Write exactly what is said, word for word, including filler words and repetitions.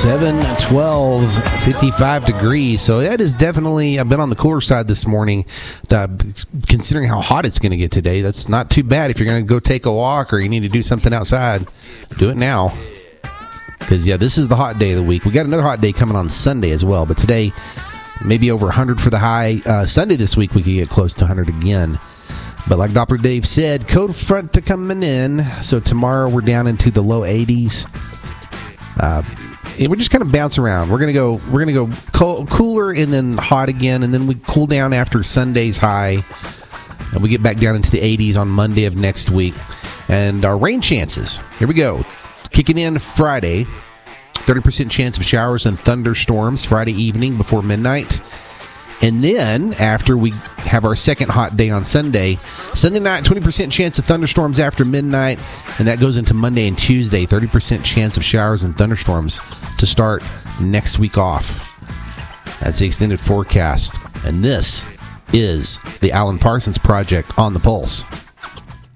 seven twelve, fifty-five degrees. So that is definitely, I've been on the cooler side this morning, uh, considering how hot it's going to get today. That's not too bad. If you're going to go take a walk or you need to do something outside, do it now. Because, yeah, this is the hot day of the week. We got another hot day coming on Sunday as well. But today, maybe over one hundred for the high. Uh, Sunday this week, we could get close to one hundred again. But like Doppler Dave said, cold front to coming in. So tomorrow we're down into the low eighties. Uh, and we're just kind of bounce around. We're gonna go. We're gonna go cold, cooler and then hot again, and then we cool down after Sunday's high, and we get back down into the eighties on Monday of next week. And our rain chances. Here we go. Kicking in Friday, thirty percent chance of showers and thunderstorms Friday evening before midnight. And then, after we have our second hot day on Sunday, Sunday night, twenty percent chance of thunderstorms after midnight, and that goes into Monday and Tuesday, thirty percent chance of showers and thunderstorms to start next week off. That's the extended forecast. And this is the Alan Parsons Project on the Pulse.